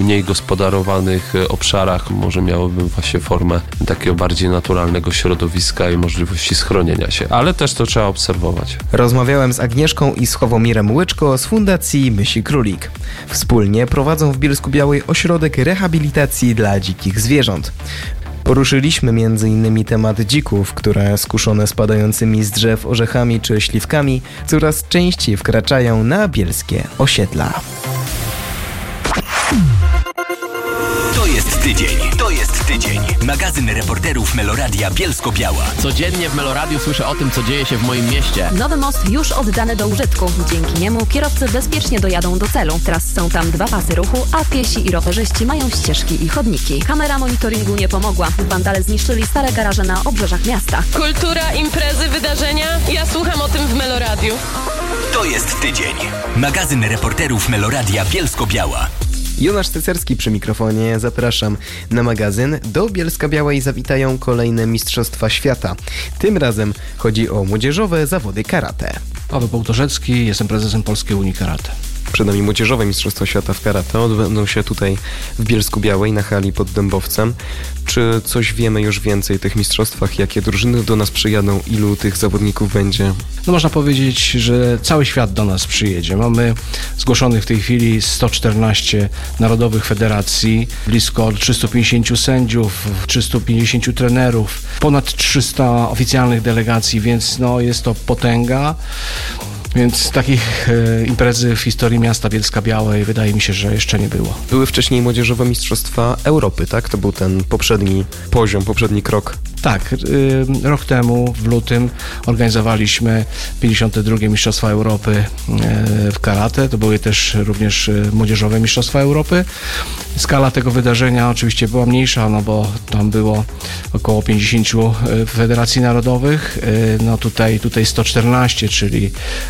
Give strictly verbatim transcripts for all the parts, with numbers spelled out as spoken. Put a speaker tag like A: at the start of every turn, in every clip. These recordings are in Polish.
A: mniej gospodarowanych obszarach może miałyby właśnie formę takiego bardziej naturalnego środowiska i możliwości schronienia się, ale też to trzeba obserwować.
B: Rozmawiałem z Agnieszką i Sławomirem Łyczko z Fundacji Mysi Królik. Wspólnie prowadzą w Bielsku-Białej ośrodek rehabilitacji dla dzikich zwierząt. Poruszyliśmy między innymi temat dzików, które skuszone spadającymi z drzew orzechami czy śliwkami coraz częściej wkraczają na bielskie osiedla.
C: To jest tydzień, to jest tydzień. Magazyn reporterów Meloradia Bielsko-Biała.
D: Codziennie w Meloradiu słyszę o tym, co dzieje się w moim mieście.
E: Nowy most już oddany do użytku. Dzięki niemu kierowcy bezpiecznie dojadą do celu. Teraz są tam dwa pasy ruchu, a piesi i rowerzyści mają ścieżki i chodniki. Kamera monitoringu nie pomogła. Wandale zniszczyli stare garaże na obrzeżach miasta.
F: Kultura, imprezy, wydarzenia. Ja słucham o tym w Meloradiu.
C: To jest tydzień. Magazyn reporterów Meloradia Bielsko-Biała.
B: Jonasz Cecerski przy mikrofonie. Zapraszam na magazyn. Do Bielska-Białej zawitają kolejne Mistrzostwa Świata. Tym razem chodzi o młodzieżowe zawody karate.
G: Paweł Połtorzecki, jestem prezesem Polskiej Unii Karate.
B: Przed nami młodzieżowe Mistrzostwa Świata w karate odbędą się tutaj w Bielsku-Białej na hali pod Dębowcem. Czy coś wiemy już więcej o tych mistrzostwach? Jakie drużyny do nas przyjadą? Ilu tych zawodników będzie?
G: No można powiedzieć, że cały świat do nas przyjedzie. Mamy zgłoszonych w tej chwili sto czternaście narodowych federacji, blisko trzysta pięćdziesiąt sędziów, trzysta pięćdziesiąt trenerów, ponad trzysta oficjalnych delegacji, więc no jest to potęga. Więc takich e, imprezy w historii miasta Bielska-Białej wydaje mi się, że jeszcze nie było.
B: Były wcześniej młodzieżowe Mistrzostwa Europy, tak? To był ten poprzedni poziom, poprzedni krok.
G: Tak, y, rok temu w lutym organizowaliśmy pięćdziesiąte drugie Mistrzostwa Europy y, w karate. To były też również y, młodzieżowe Mistrzostwa Europy. Skala tego wydarzenia oczywiście była mniejsza, no bo tam było około pięćdziesiąt y, federacji narodowych. Y, no tutaj, tutaj sto czternaście, czyli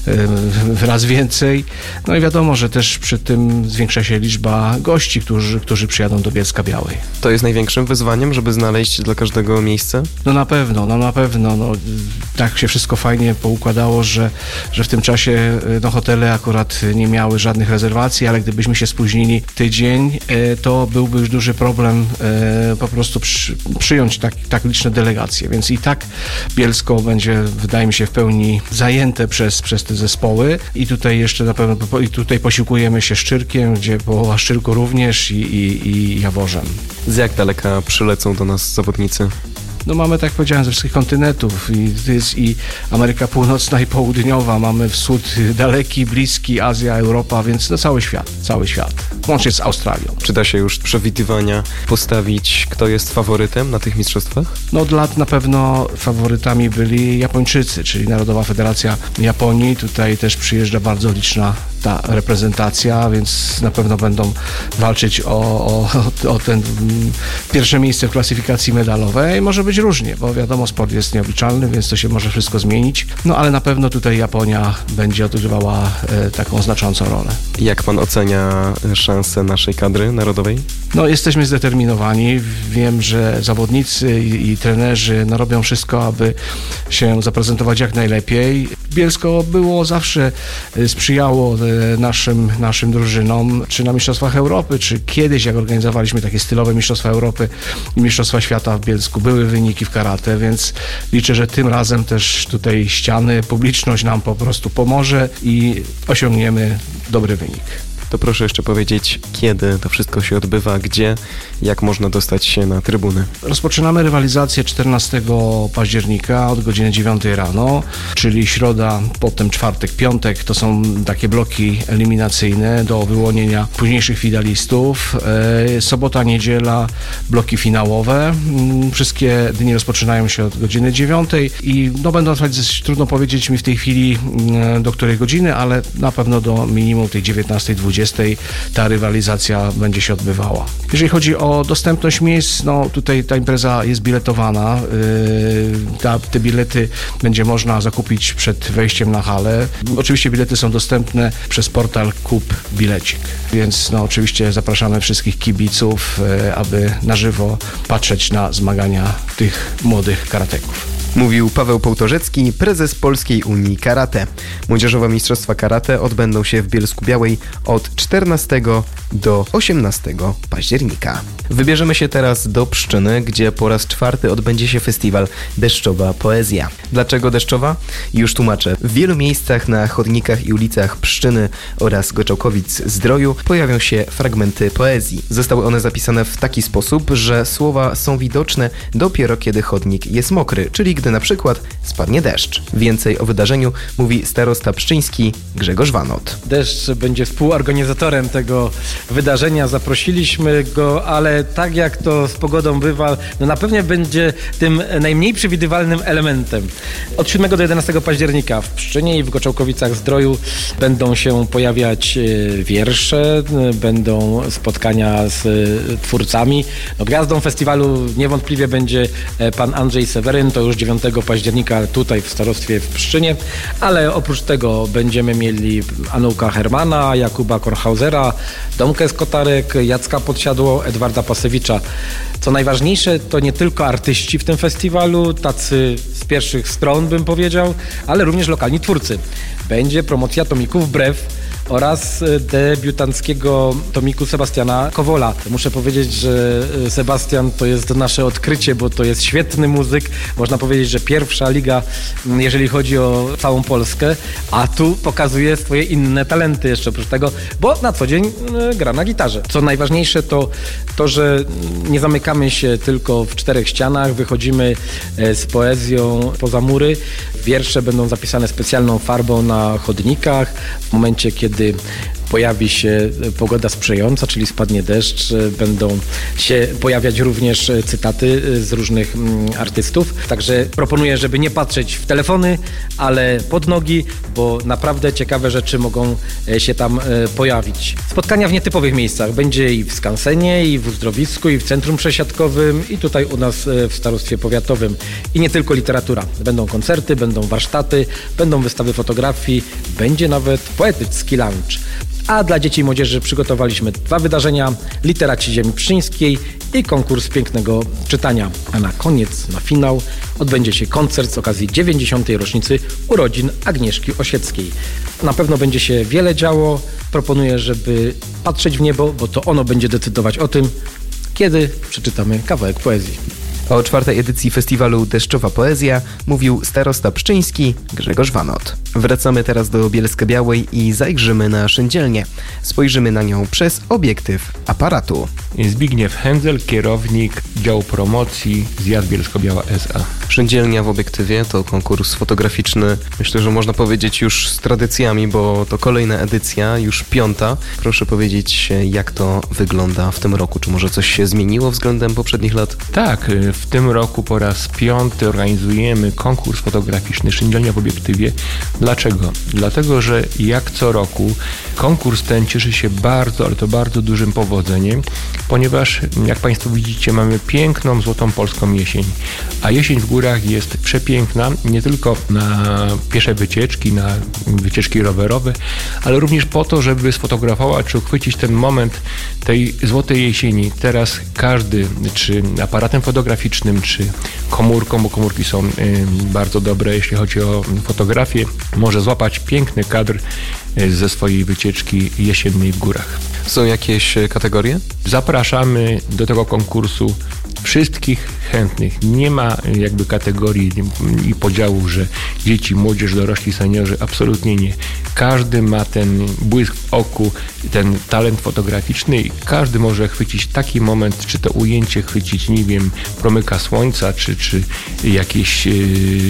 G: y, raz więcej. No i wiadomo, że też przy tym zwiększa się liczba gości, którzy, którzy przyjadą do Bielska-Białej.
B: To jest największym wyzwaniem, żeby znaleźć dla każdego miejsce?
G: No na pewno, no na pewno. No, tak się wszystko fajnie poukładało, że, że w tym czasie no, hotele akurat nie miały żadnych rezerwacji, ale gdybyśmy się spóźnili tydzień, to byłby już duży problem po prostu przy, przyjąć tak, tak liczne delegacje. Więc i tak Bielsko będzie, wydaje mi się, w pełni zajęte przez, przez te zespoły. I tutaj jeszcze na pewno, i tutaj posiłkujemy się Szczyrkiem, gdzie połowa Szczyrku również i, i, i Jaworzem.
B: Z jak daleka przylecą do nas zawodnicy?
G: No mamy, tak jak powiedziałem, ze wszystkich kontynentów. I to jest i Ameryka Północna i Południowa, mamy wschód daleki, bliski, Azja, Europa, więc no cały świat, cały świat, łącznie z Australią.
B: Czy da się już przewidywania postawić, kto jest faworytem na tych mistrzostwach?
G: No od lat na pewno faworytami byli Japończycy, czyli Narodowa Federacja Japonii. Tutaj też przyjeżdża bardzo liczna ta reprezentacja, więc na pewno będą walczyć o, o, o ten pierwsze miejsce w klasyfikacji medalowej. Może być różnie, bo wiadomo, sport jest nieobliczalny, więc to się może wszystko zmienić. No ale na pewno tutaj Japonia będzie odgrywała e, taką znaczącą rolę.
B: Jak pan ocenia szanse naszej kadry narodowej?
G: No jesteśmy zdeterminowani. Wiem, że zawodnicy i, i trenerzy no, robią wszystko, aby się zaprezentować jak najlepiej. Bielsko było zawsze, sprzyjało naszym, naszym drużynom, czy na Mistrzostwach Europy, czy kiedyś, jak organizowaliśmy takie stylowe Mistrzostwa Europy i Mistrzostwa Świata w Bielsku, były wyniki w karate, więc liczę, że tym razem też tutaj ściany, publiczność nam po prostu pomoże i osiągniemy dobry wynik.
B: To proszę jeszcze powiedzieć, kiedy to wszystko się odbywa, gdzie, jak można dostać się na trybuny.
G: Rozpoczynamy rywalizację czternastego października od godziny dziewiątej rano, czyli środa, potem czwartek, piątek. To są takie bloki eliminacyjne do wyłonienia późniejszych finalistów. E, sobota, niedziela, bloki finałowe. Wszystkie dni rozpoczynają się od godziny dziewiątej i no, będą trwać, trudno powiedzieć mi w tej chwili do której godziny, ale na pewno do minimum tej dziewiętnastej, dwudziestej ta rywalizacja będzie się odbywała. Jeżeli chodzi o dostępność miejsc, no tutaj ta impreza jest biletowana. Yy, ta, te bilety będzie można zakupić przed wejściem na halę. Oczywiście bilety są dostępne przez portal Kup Bilecik, więc no oczywiście zapraszamy wszystkich kibiców, yy, aby na żywo patrzeć na zmagania tych młodych karateków.
B: Mówił Paweł Połtorzecki, prezes Polskiej Unii Karate. Młodzieżowe mistrzostwa karate odbędą się w Bielsku-Białej od czternastego do osiemnastego października. Wybierzemy się teraz do Pszczyny, gdzie po raz czwarty odbędzie się festiwal Deszczowa Poezja. Dlaczego deszczowa? Już tłumaczę. W wielu miejscach na chodnikach i ulicach Pszczyny oraz Goczałkowic-Zdroju pojawią się fragmenty poezji. Zostały one zapisane w taki sposób, że słowa są widoczne dopiero kiedy chodnik jest mokry, czyli gdy na przykład spadnie deszcz. Więcej o wydarzeniu mówi starosta pszczyński Grzegorz Wanot.
H: Deszcz będzie współorganizatorem tego wydarzenia. Zaprosiliśmy go, ale tak jak to z pogodą bywa, no na pewno będzie tym najmniej przewidywalnym elementem. Od siódmego do jedenastego października w Pszczynie i w Goczałkowicach-Zdroju będą się pojawiać wiersze, będą spotkania z twórcami. No, gwiazdą festiwalu niewątpliwie będzie pan Andrzej Seweryn, to już dziewiątego października tutaj w starostwie w Pszczynie, ale oprócz tego będziemy mieli Anułka Hermana, Jakuba Kornhausera, Domkę Skotarek, Jacka Podsiadło, Edwarda Pasewicza. Co najważniejsze, to nie tylko artyści w tym festiwalu, tacy z pierwszych stron bym powiedział, ale również lokalni twórcy. Będzie promocja tomików Brew oraz debiutanckiego tomiku Sebastiana Kowola. Muszę powiedzieć, że Sebastian to jest nasze odkrycie, bo to jest świetny muzyk. Można powiedzieć, że pierwsza liga, jeżeli chodzi o całą Polskę, a tu pokazuje swoje inne talenty jeszcze oprócz tego, bo na co dzień gra na gitarze. Co najważniejsze to to, że nie zamykamy się tylko w czterech ścianach, wychodzimy z poezją poza mury. Wiersze będą zapisane specjalną farbą na chodnikach. W momencie, kiedy pojawi się pogoda sprzyjająca, czyli spadnie deszcz, będą się pojawiać również cytaty z różnych artystów. Także proponuję, żeby nie patrzeć w telefony, ale pod nogi, bo naprawdę ciekawe rzeczy mogą się tam pojawić. Spotkania w nietypowych miejscach. Będzie i w skansenie, i w uzdrowisku, i w centrum przesiadkowym, i tutaj u nas w starostwie powiatowym. I nie tylko literatura. Będą koncerty, będą warsztaty, będą wystawy fotografii, będzie nawet poetycki lunch. A dla dzieci i młodzieży przygotowaliśmy dwa wydarzenia, Literaci Ziemi Pszczyńskiej i konkurs pięknego czytania. A na koniec, na finał, odbędzie się koncert z okazji dziewięćdziesiątej rocznicy urodzin Agnieszki Osieckiej. Na pewno będzie się wiele działo. Proponuję, żeby patrzeć w niebo, bo to ono będzie decydować o tym, kiedy przeczytamy kawałek poezji.
B: O czwartej edycji festiwalu Deszczowa Poezja mówił starosta pszczyński Grzegorz Wanot. Wracamy teraz do Bielska-Białej i zajrzymy na szyndzielnię. Spojrzymy na nią przez obiektyw aparatu.
I: Zbigniew Hędzel, kierownik działu promocji Zjazd Bielsko-Biała S A.
B: Szyndzielnia w obiektywie to konkurs fotograficzny, myślę, że można powiedzieć już z tradycjami, bo to kolejna edycja, już piąta. Proszę powiedzieć, jak to wygląda w tym roku? Czy może coś się zmieniło względem poprzednich lat?
I: Tak, w tym roku po raz piąty organizujemy konkurs fotograficzny Szyndzielnia w obiektywie. Dlaczego? Dlatego, że jak co roku konkurs ten cieszy się bardzo, ale to bardzo dużym powodzeniem, ponieważ jak Państwo widzicie, mamy piękną, złotą polską jesień, a jesień w górach jest przepiękna nie tylko na piesze wycieczki, na wycieczki rowerowe, ale również po to, żeby sfotografować czy uchwycić ten moment tej złotej jesieni. Teraz każdy, czy aparatem fotograficznym, czy komórką, bo komórki są y, bardzo dobre, jeśli chodzi o fotografię, może złapać piękny kadr y, ze swojej wycieczki jesiennej w górach.
B: Są jakieś kategorie?
I: Zapraszamy do tego konkursu wszystkich chętnych. Nie ma jakby kategorii i podziałów, że dzieci, młodzież, dorośli, seniorzy. Absolutnie nie. Każdy ma ten błysk w oku, ten talent fotograficzny i każdy może chwycić taki moment, czy to ujęcie chwycić, nie wiem, promyka słońca, czy, czy jakiejś yy,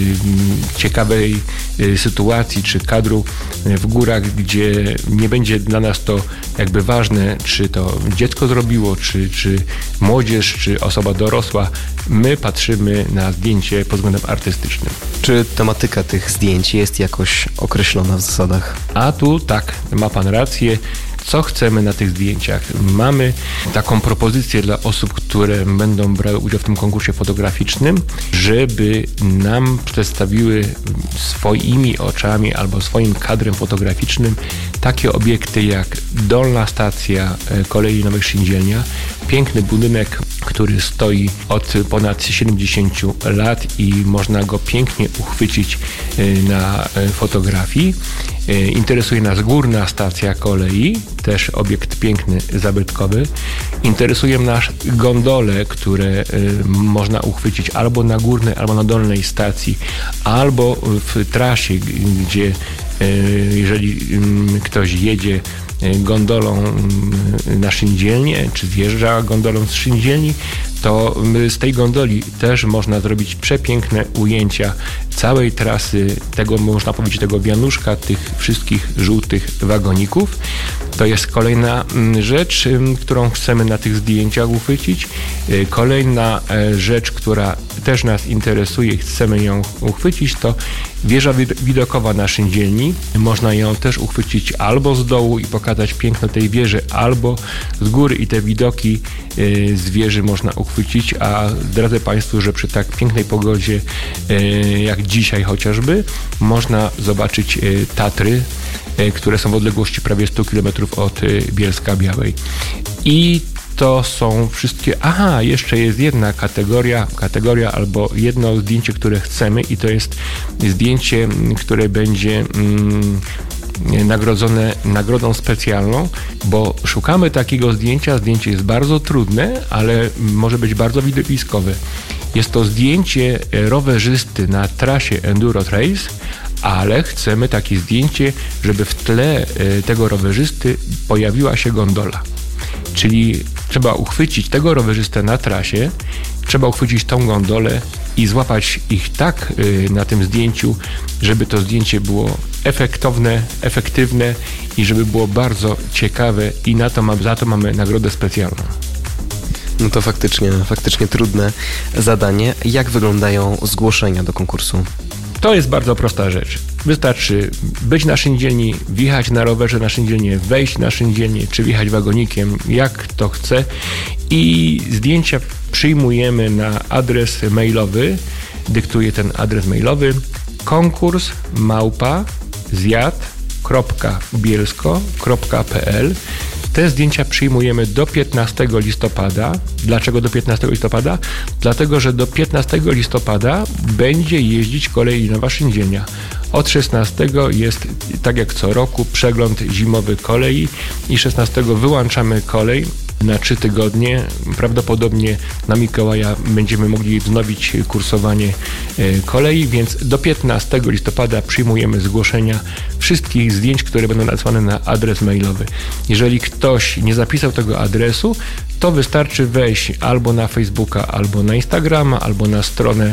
I: ciekawej yy, sytuacji, czy kadru w górach, gdzie nie będzie dla nas to jakby ważne, czy to dziecko zrobiło, czy, czy młodzież, czy osoba dorosła. My patrzymy na zdjęcie pod względem artystycznym.
B: Czy tematyka tych zdjęć jest jakoś określona w zasadach?
I: A tu tak, ma Pan rację. Co chcemy na tych zdjęciach? Mamy taką propozycję dla osób, które będą brały udział w tym konkursie fotograficznym, żeby nam przedstawiły swoimi oczami albo swoim kadrem fotograficznym takie obiekty jak Dolna Stacja Kolei Nowa Szyndzielnia, piękny budynek, który stoi od ponad siedemdziesięciu lat i można go pięknie uchwycić na fotografii. Interesuje nas Górna Stacja Kolei, też obiekt piękny, zabytkowy. Interesuje nas gondole, które można uchwycić albo na górnej, albo na dolnej stacji, albo w trasie, gdzie jeżeli ktoś jedzie gondolą na Szyndzielnię, czy zjeżdża gondolą z Szyndzielni, to z tej gondoli też można zrobić przepiękne ujęcia całej trasy, tego można powiedzieć, tego wianuszka, tych wszystkich żółtych wagoników. To jest kolejna rzecz, którą chcemy na tych zdjęciach uchwycić. Kolejna rzecz, która też nas interesuje, chcemy ją uchwycić, to wieża widokowa na Szyndzielni. Można ją też uchwycić albo z dołu i pokazać piękno tej wieży, albo z góry i te widoki z wieży można uchwycić, a zdradzę Państwu, że przy tak pięknej pogodzie jak dzisiaj chociażby, można zobaczyć Tatry, które są w odległości prawie stu kilometrów od Bielska Białej. I to są wszystkie... Aha, jeszcze jest jedna kategoria, kategoria albo jedno zdjęcie, które chcemy i to jest zdjęcie, które będzie mm, nagrodzone nagrodą specjalną, bo szukamy takiego zdjęcia. Zdjęcie jest bardzo trudne, ale może być bardzo widowiskowe. Jest to zdjęcie rowerzysty na trasie Enduro Trace, ale chcemy takie zdjęcie, żeby w tle tego rowerzysty pojawiła się gondola. Czyli trzeba uchwycić tego rowerzystę na trasie, trzeba uchwycić tą gondolę i złapać ich tak na tym zdjęciu, żeby to zdjęcie było efektowne, efektywne i żeby było bardzo ciekawe i na to mamy, za to mamy nagrodę specjalną.
B: No to faktycznie, faktycznie trudne zadanie. Jak wyglądają zgłoszenia do konkursu?
I: To jest bardzo prosta rzecz. Wystarczy być na Szyndzielni, wjechać na rowerze na Szyndzielnię, wejść na Szyndzielnię, czy wjechać wagonikiem, jak kto chce. I zdjęcia przyjmujemy na adres mailowy. Dyktuję ten adres mailowy: konkurs małpa zjad kropka bielsko kropka p l. Te zdjęcia przyjmujemy do piętnastego listopada. Dlaczego do piętnastego listopada? Dlatego, że do piętnastego listopada będzie jeździć kolej Nowa Szyndzielnia. Od szesnastego jest, tak jak co roku, przegląd zimowy kolei i szesnastego wyłączamy kolej na trzy tygodnie. Prawdopodobnie na Mikołaja będziemy mogli wznowić kursowanie kolei, więc do piętnastego listopada przyjmujemy zgłoszenia wszystkich zdjęć, które będą nadesłane na adres mailowy. Jeżeli ktoś nie zapisał tego adresu, to wystarczy wejść albo na Facebooka, albo na Instagrama, albo na stronę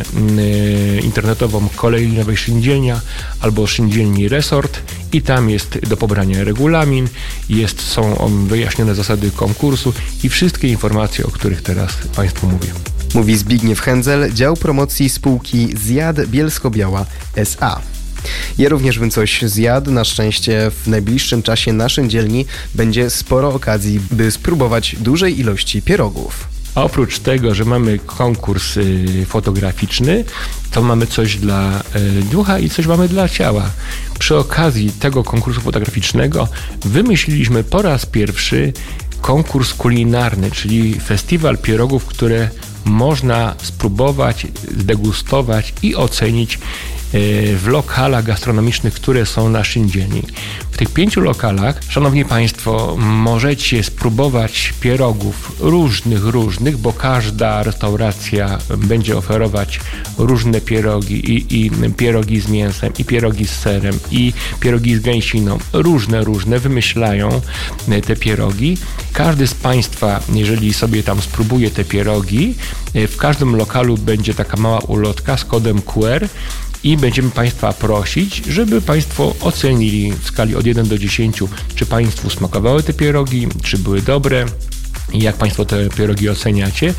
I: y, internetową Kolei Nowej Szyndzielnia, albo Szyndzielni Resort i tam jest do pobrania regulamin, jest, są wyjaśnione zasady konkursu i wszystkie informacje, o których teraz Państwu mówię.
B: Mówi Zbigniew Hędzel, dział promocji spółki Zjad Bielsko-Biała S A. Ja również bym coś zjadł. Na szczęście w najbliższym czasie na Szyndzielni będzie sporo okazji, by spróbować dużej ilości pierogów.
I: A oprócz tego, że mamy konkurs y, fotograficzny, to mamy coś dla y, ducha i coś mamy dla ciała. Przy okazji tego konkursu fotograficznego wymyśliliśmy po raz pierwszy konkurs kulinarny, czyli festiwal pierogów, które można spróbować, zdegustować i ocenić w lokalach gastronomicznych, które są na Szyndzielni. W tych pięciu lokalach, szanowni Państwo, możecie spróbować pierogów różnych, różnych, bo każda restauracja będzie oferować różne pierogi i, i pierogi z mięsem, i pierogi z serem, i pierogi z gęsiną. Różne, różne wymyślają te pierogi. Każdy z Państwa, jeżeli sobie tam spróbuje te pierogi, w każdym lokalu będzie taka mała ulotka z kodem Q R i będziemy Państwa prosić, żeby Państwo ocenili w skali od jeden do dziesięciu, czy Państwu smakowały te pierogi, czy były dobre, i jak Państwo te pierogi oceniacie.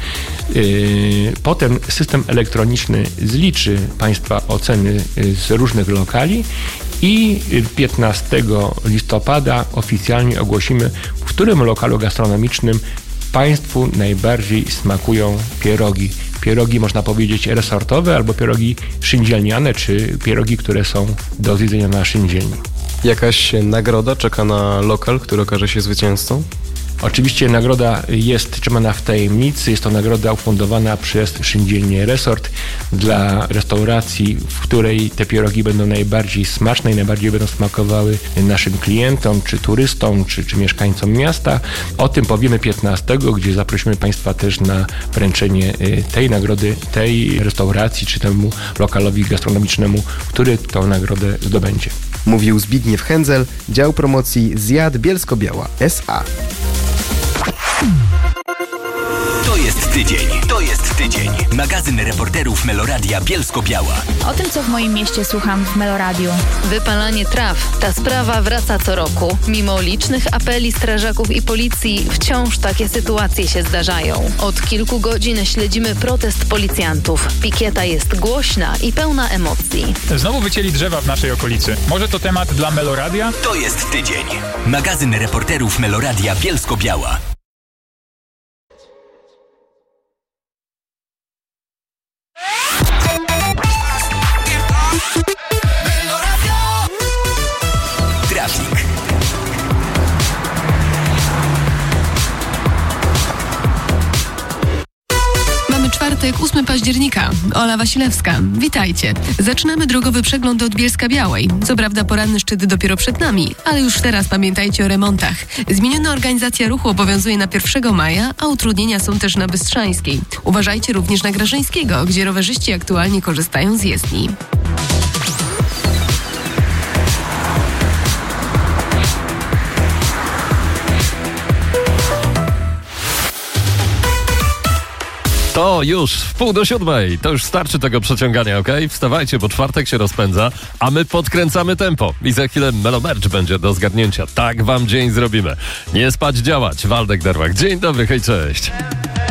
I: Potem system elektroniczny zliczy Państwa oceny z różnych lokali I piętnastego listopada oficjalnie ogłosimy, w którym lokalu gastronomicznym Państwu najbardziej smakują pierogi. Pierogi, można powiedzieć, resortowe albo pierogi szyndzielniane, czy pierogi, które są do zjedzenia na szyndzielni.
A: Jakaś nagroda czeka na lokal, który okaże się zwycięzcą?
I: Oczywiście nagroda jest trzymana w tajemnicy. Jest to nagroda ufundowana przez Szyndzielnię Resort dla restauracji, w której te pierogi będą najbardziej smaczne i najbardziej będą smakowały naszym klientom, czy turystom, czy, czy mieszkańcom miasta. O tym powiemy piętnastego, gdzie zaprosimy Państwa też na wręczenie tej nagrody, tej restauracji, czy temu lokalowi gastronomicznemu, który tą nagrodę zdobędzie.
B: Mówił Zbigniew Hędzel, dział promocji Zjad Bielsko-Biała S A.
C: To jest tydzień, to jest tydzień. Magazyn reporterów Meloradia Bielsko-Biała.
J: O tym, co w moim mieście słucham w Meloradiu.
E: Wypalanie traw. Ta sprawa wraca co roku. Mimo licznych apeli strażaków i policji, wciąż takie sytuacje się zdarzają. Od kilku godzin śledzimy protest policjantów. Pikieta jest głośna i pełna emocji.
K: Znowu wycięli drzewa w naszej okolicy. Może to temat dla Meloradia?
C: To jest tydzień. Magazyn reporterów Meloradia Bielsko-Biała. Trafik.
L: Mamy czwartek, ósmego października. Ola Wasilewska. Witajcie. Zaczynamy drogowy przegląd od Bielska-Białej. Co prawda poranny szczyt dopiero przed nami, ale już teraz pamiętajcie o remontach. Zmieniona organizacja ruchu obowiązuje na pierwszego maja, a utrudnienia są też na Bystrzańskiej. Uważajcie również na Grażyńskiego, gdzie rowerzyści aktualnie korzystają z jezdni.
M: To już w pół do siódmej. To już starczy tego przeciągania, okej? Okay? Wstawajcie, bo czwartek się rozpędza, a my podkręcamy tempo. I za chwilę Melomerch będzie do zgarnięcia. Tak wam dzień zrobimy. Nie spać, działać. Waldek Darłak. Dzień dobry, hej, cześć.